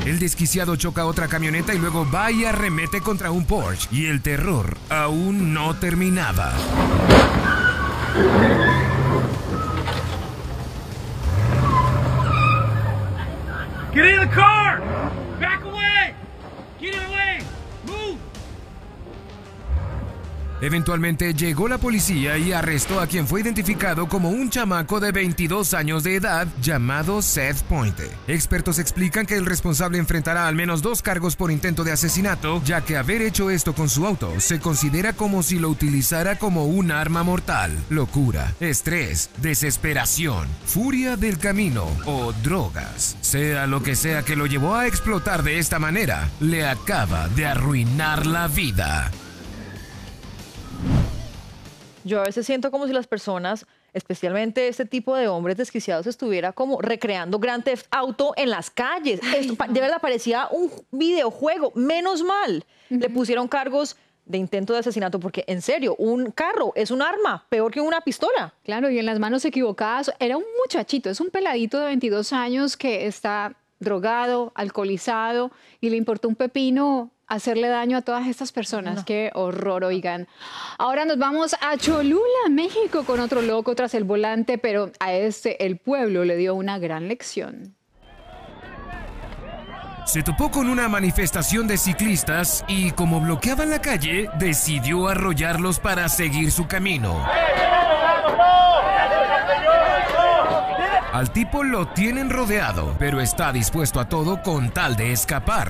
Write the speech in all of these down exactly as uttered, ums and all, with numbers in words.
El desquiciado choca otra camioneta y luego va y arremete contra un Porsche. Y el terror aún no terminaba. Get in the car! Back away! Get away! Move! Eventualmente llegó la policía y arrestó a quien fue identificado como un chamaco de veintidós años de edad llamado Seth Pointe. Expertos explican que el responsable enfrentará al menos dos cargos por intento de asesinato, ya que haber hecho esto con su auto se considera como si lo utilizara como un arma mortal. Locura, estrés, desesperación, furia del camino o drogas. Sea lo que sea que lo llevó a explotar de esta manera, le acaba de arruinar la vida. Yo a veces siento como si las personas, especialmente este tipo de hombres desquiciados, estuviera como recreando Grand Theft Auto en las calles. Ay, Esto, no. de verdad parecía un videojuego. Menos mal Uh-huh. le pusieron cargos de intento de asesinato porque, en serio, un carro es un arma, peor que una pistola. Claro, y en las manos equivocadas. Era un muchachito, es un peladito de veintidós años que está drogado, alcoholizado y le importó un pepino hacerle daño a todas estas personas. No. Qué horror, oigan. Ahora nos vamos a Cholula, México, con otro loco tras el volante, pero a este el pueblo le dio una gran lección. Se topó con una manifestación de ciclistas y, como bloqueaban la calle, decidió arrollarlos para seguir su camino. Al tipo lo tienen rodeado, pero está dispuesto a todo con tal de escapar.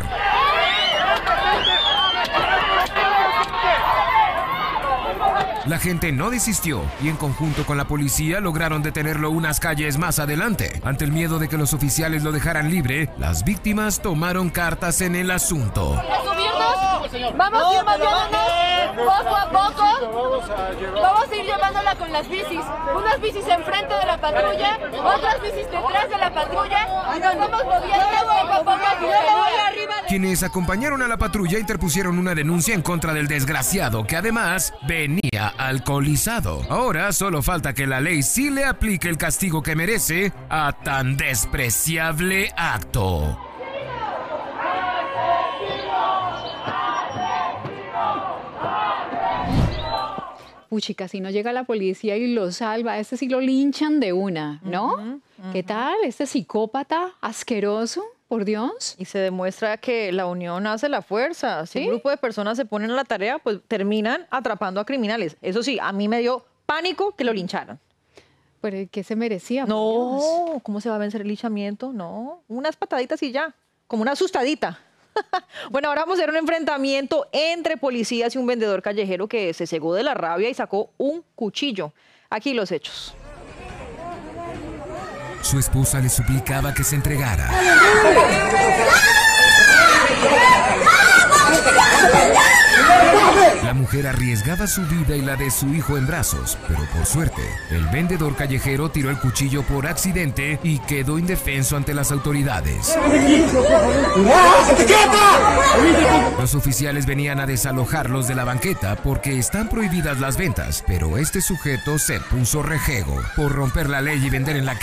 La gente no desistió y en conjunto con la policía lograron detenerlo unas calles más adelante. Ante el miedo de que los oficiales lo dejaran libre, las víctimas tomaron cartas en el asunto. ¿Subirnos? Vamos a ir mandándonos poco a poco. Vamos a ir llevándola con las bicis. Unas bicis enfrente de la patrulla, otras bicis detrás de la patrulla. Y nos vamos moviendo poco a poco. Yo me voy arriba. Quienes acompañaron a la patrulla interpusieron una denuncia en contra del desgraciado, que además venía alcoholizado. Ahora solo falta que la ley sí le aplique el castigo que merece a tan despreciable acto. Puchica, si no llega la policía y lo salva, a este sí lo linchan de una, ¿no? Uh-huh, uh-huh. ¿Qué tal? Este psicópata asqueroso, por Dios. Y se demuestra que la unión hace la fuerza. Si ¿Sí? un grupo de personas se ponen a la tarea, pues terminan atrapando a criminales. Eso sí, a mí me dio pánico que lo lincharan. ¿Pero qué se merecía? por Dios? No, ¿cómo se va a vencer el linchamiento? No, unas pataditas y ya, como una asustadita. Bueno, ahora vamos a ver un enfrentamiento entre policías y un vendedor callejero que se cegó de la rabia y sacó un cuchillo. Aquí los hechos. Su esposa le suplicaba que se entregara. La mujer arriesgaba su vida y la de su hijo en brazos, pero por suerte, el vendedor callejero tiró el cuchillo por accidente y quedó indefenso ante las autoridades. Los oficiales venían a desalojarlos de la banqueta porque están prohibidas las ventas, pero este sujeto se puso rejego por romper la ley y vender en la calle.